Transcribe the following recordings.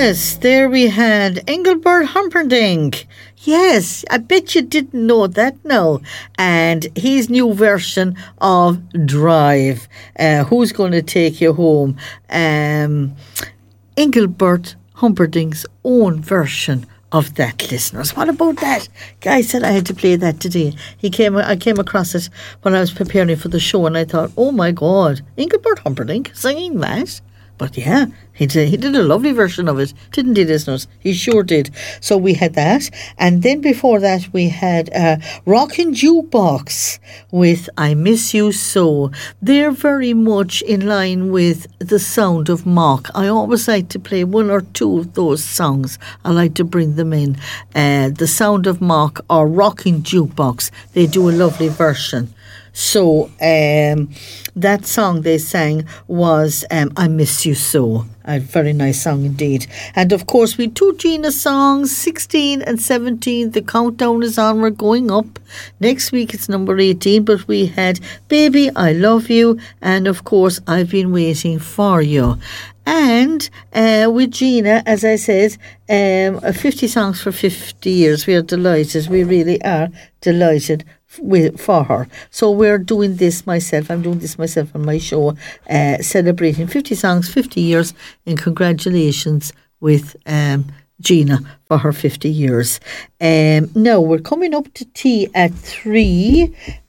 Yes, there we had Engelbert Humperdinck. Yes, I bet you didn't know that now. And his new version of Drive. Who's going to take you home? Engelbert Humperdinck's own version of that, listeners. What about that? Guy said I had to play that today. I came across it when I was preparing for the show, and I thought, oh my God, Engelbert Humperdinck singing that? But yeah, he did a lovely version of it, didn't he, listeners? He sure did. So we had that. And then before that, we had Rockin' Jukebox with I Miss You So. They're very much in line with the sound of Mock. I always like to play one or two of those songs. I like to bring them in. The Sound of Mock or Rockin' Jukebox. They do a lovely version. So that song they sang was I Miss You So. A very nice song indeed. And of course we had two Gina songs, 16 and 17. The countdown is on. We're going up. Next week it's number 18. But we had Baby I Love You and of course I've Been Waiting For You. And with Gina, as I said, 50 songs for 50 years. We are delighted. We really are delighted for her. So we're doing this myself. I'm doing this myself on my show, celebrating 50 songs, 50 years, and congratulations with Gina for her 50 years. Now we're coming up to tea at 3.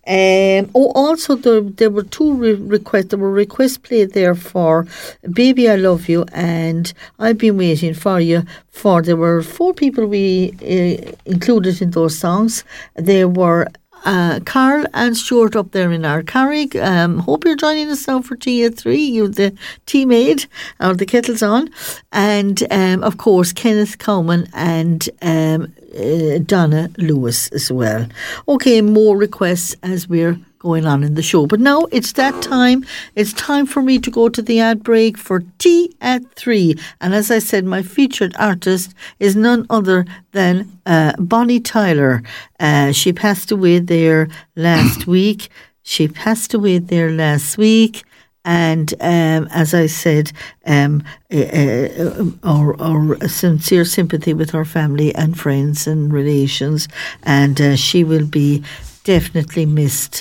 Also there were two requests. There were requests played there for Baby I Love You and I've Been Waiting For You. There were 4 people we included in those songs. They were Carl and Stuart up there in our Carrick. Hope you're joining us now for tea at 3. You the tea maid or the kettle's on. And of course Kenneth Cowman and Donna Lewis as well. Okay, more requests as we're going on in the show. But now it's that time. It's time for me to go to the ad break for tea at 3. And as I said, my featured artist is none other than Bonnie Tyler. She passed away there last week. And as I said, our sincere sympathy with her family and friends and relations. And she will be definitely missed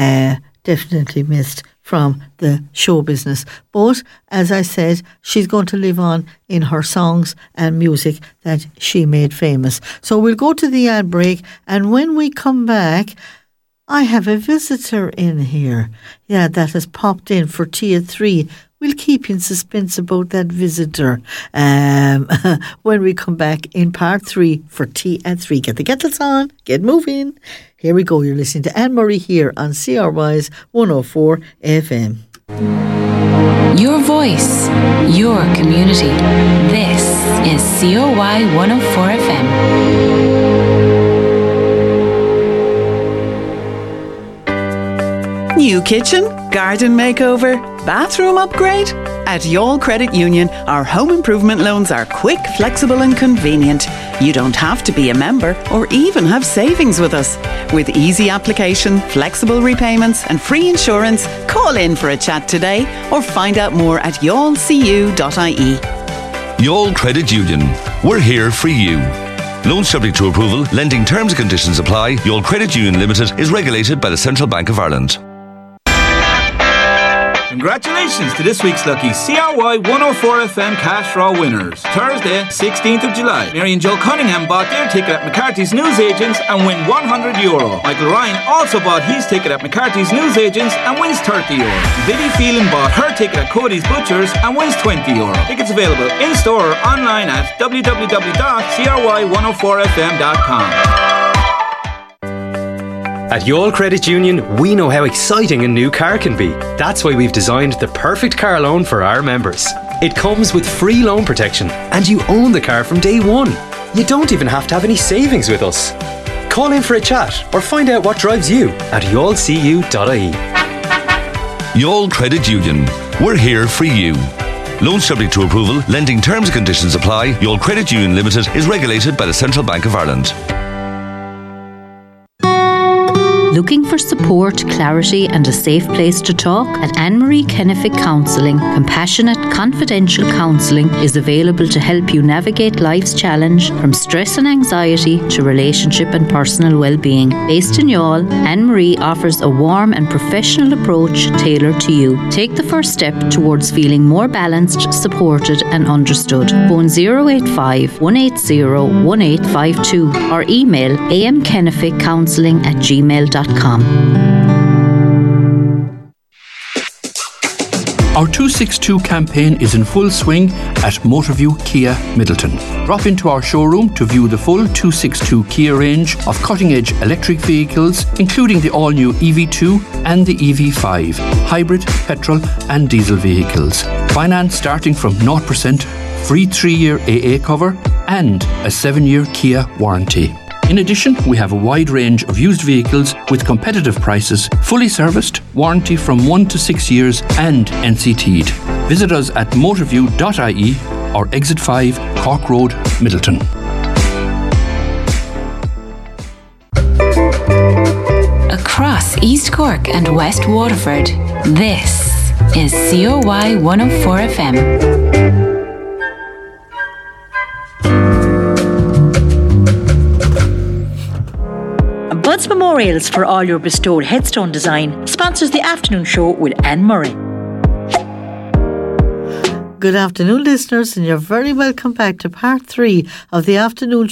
from the show business. But as I said, she's going to live on in her songs and music that she made famous. So we'll go to the ad break, and when we come back, I have a visitor in here. Yeah, that has popped in for tea at 3. We'll keep you in suspense about that visitor when we come back in part 3 for tea at 3. Get the kettles on, get moving. Here we go. You're listening to Anne Murray here on CRY's 104 FM. Your voice, your community. This is COY 104 FM. New kitchen, garden makeover, bathroom upgrade? At Youall Credit Union, our home improvement loans are quick, flexible and convenient. You don't have to be a member or even have savings with us. With easy application, flexible repayments and free insurance, call in for a chat today or find out more at youallcu.ie. Youall Credit Union. We're here for you. Loans subject to approval. Lending terms and conditions apply. Youall Credit Union Limited is regulated by the Central Bank of Ireland. Congratulations to this week's lucky CRY 104 FM cash draw winners. Thursday, 16th of July. Mary and Joe Cunningham bought their ticket at McCarthy's Newsagents and win €100. Michael Ryan also bought his ticket at McCarthy's Newsagents and wins €30. Vivi Phelan bought her ticket at Cody's Butchers and wins €20. Tickets available in store or online at www.cry104fm.com. At Youall Credit Union, we know how exciting a new car can be. That's why we've designed the perfect car loan for our members. It comes with free loan protection and you own the car from day one. You don't even have to have any savings with us. Call in for a chat or find out what drives you at youallcu.ie. Youall Credit Union. We're here for you. Loans subject to approval. Lending terms and conditions apply. Youall Credit Union Limited is regulated by the Central Bank of Ireland. Looking for support, clarity and a safe place to talk? At Anne-Marie Kennefic Counselling, compassionate, confidential counselling is available to help you navigate life's challenge from stress and anxiety to relationship and personal well-being. Based in Youghal, Anne-Marie offers a warm and professional approach tailored to you. Take the first step towards feeling more balanced, supported and understood. Phone 085 180 1852 or email amkenneficcounselling@gmail.com. Our 262 campaign is in full swing at Motorview Kia Middleton. Drop into our showroom to view the full 262 Kia range of cutting-edge electric vehicles, including the all-new EV2 and the EV5, hybrid, petrol and diesel vehicles. Finance starting from 0%, free 3-year AA cover and a 7-year Kia warranty. In addition, we have a wide range of used vehicles with competitive prices, fully serviced, warranty from 1 to 6 years and NCT'd. Visit us at motorview.ie or Exit 5 Cork Road, Middleton. Across East Cork and West Waterford, this is COY 104 FM. Bud's Memorials for all your bestowed headstone design sponsors the afternoon show with Anne Murray. Good afternoon, listeners, and you're very welcome back to part 3 of the afternoon